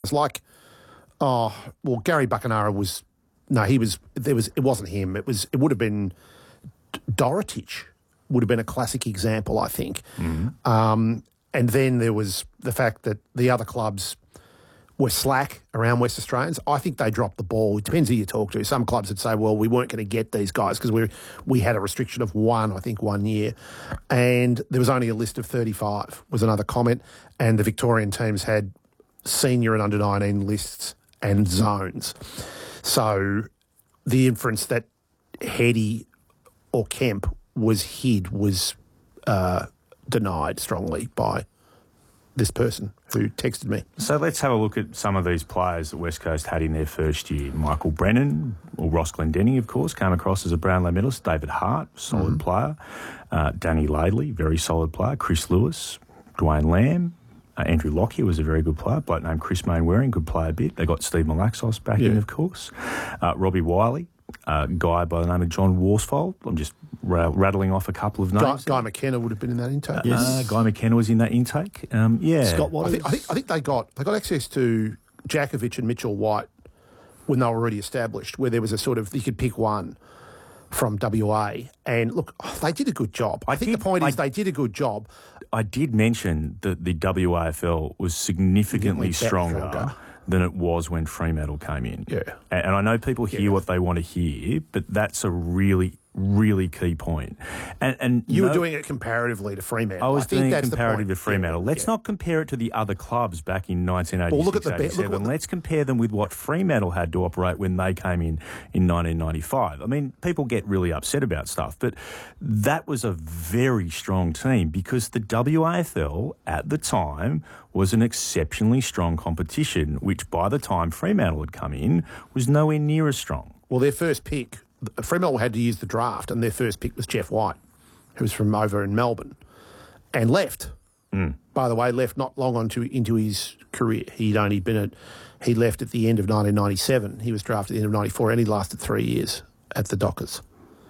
was like, Gary Buckenara was, no, he was, it wasn't him. It would have been Dorotich would have been a classic example, I think. And then there was the fact that the other clubs were slack around West Australians. I think they dropped the ball. It depends who you talk to. Some clubs would say, well, we weren't going to get these guys because we had a restriction of 1 year. And there was only a list of 35 was another comment. And the Victorian teams had senior and under-19 lists and zones. So the inference that Heady or Kemp was hid was denied strongly by this person who texted me. So let's have a look at some of these players that West Coast had in their first year. Michael Brennan, or Ross Glendenning, of course, came across as a Brownlow medalist. David Hart, solid player. Danny Laidley, very solid player. Chris Lewis, Dwayne Lamb. Andrew Lockyer was a very good player. A bloke named Chris Mainwaring could play a bit. They got Steve Malaxos back in, of course. Robbie Wiley. A guy by the name of John Worsfold. I'm just rattling off a couple of names. Guy McKenna would have been in that intake. Yes, Guy McKenna was in that intake. Scott Watt. I think they got access to Djakovic and Mitchell White when they were already established, where there was a sort of, you could pick one from WA. And look, they did a good job. I think the point is they did a good job. I did mention that the WAFL was significantly stronger than it was when Fremantle came in. Yeah. And I know people hear what they want to hear, but that's a really, really key point. And you were doing it comparatively to Fremantle. I was doing it comparative to Fremantle. Let's not compare it to the other clubs back in 1986-87. Let's compare them with what Fremantle had to operate when they came in 1995. I mean, people get really upset about stuff, but that was a very strong team because the WAFL at the time was an exceptionally strong competition, which by the time Fremantle had come in was nowhere near as strong. Well, their first pick, Fremantle had to use the draft, and their first pick was Jeff White, who was from over in Melbourne, and left. By the way, left not long into his career. He left at the end of 1997. He was drafted at the end of 94, and he lasted 3 years at the Dockers,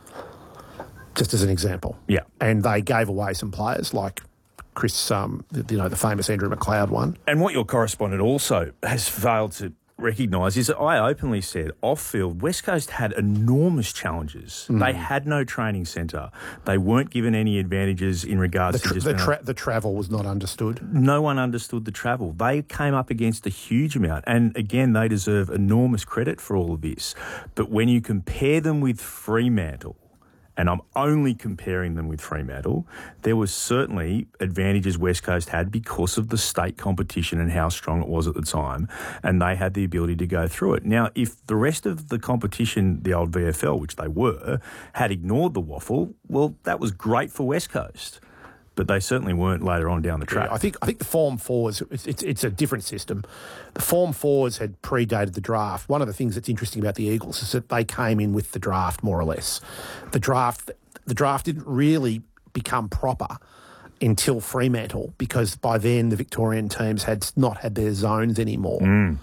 just as an example. Yeah. And they gave away some players like Chris, the famous Andrew McLeod one. And what your correspondent also has failed to recognise is that I openly said off-field, West Coast had enormous challenges. They had no training centre. They weren't given any advantages in regards to just... The travel was not understood. No one understood the travel. They came up against a huge amount. And again, they deserve enormous credit for all of this. But when you compare them with Fremantle, and I'm only comparing them with Fremantle, there was certainly advantages West Coast had because of the state competition and how strong it was at the time, and they had the ability to go through it. Now, if the rest of the competition, the old VFL, which they were, had ignored the waffle, well, that was great for West Coast. But they certainly weren't later on down the track. Yeah, I think the Form 4s, it's a different system. The Form 4s had predated the draft. One of the things that's interesting about the Eagles is that they came in with the draft, more or less. The draft didn't really become proper until Fremantle, because by then the Victorian teams had not had their zones anymore.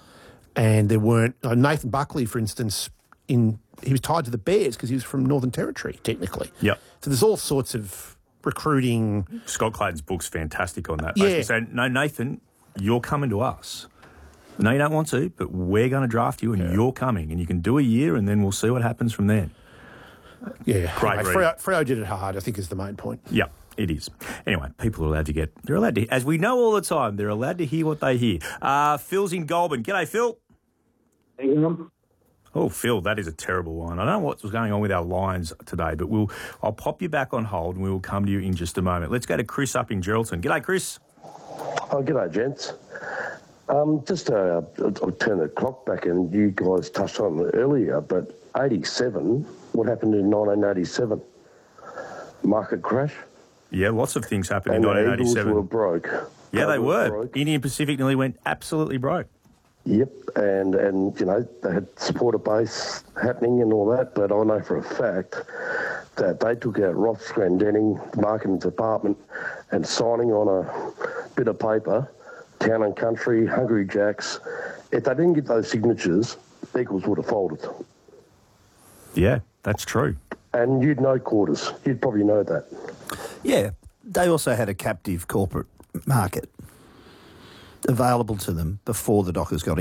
And there weren't... Nathan Buckley, for instance, he was tied to the Bears because he was from Northern Territory, technically. Yep. So there's all sorts of recruiting. Scott Clayton's book's fantastic on that. Basically saying, no, Nathan, you're coming to us. No, you don't want to, but we're going to draft you and you're coming. And you can do a year and then we'll see what happens from there. Yeah. Great. Freo did it hard, I think, is the main point. Yeah, it is. Anyway, people are allowed to, as we know all the time, they're allowed to hear what they hear. Phil's in Goulburn. G'day, Phil. Hang on. Oh, Phil, that is a terrible line. I don't know what's going on with our lines today, but I'll pop you back on hold and we will come to you in just a moment. Let's go to Chris up in Geraldton. G'day, Chris. Oh, g'day, gents. I'll turn the clock back, and you guys touched on it earlier, but 87, what happened in 1987? Market crash? Yeah, lots of things happened and in 1987. The Eagles were broke. Yeah, they were. Indian Pacific nearly went absolutely broke. Yep, and they had supporter base happening and all that, but I know for a fact that they took out Ross Glendenning, the marketing department, and signing on a bit of paper, Town and Country, Hungry Jacks. If they didn't get those signatures, the Eagles would have folded. Yeah, that's true. And you'd know Quarters. You'd probably know that. Yeah, they also had a captive corporate market available to them before the Dockers got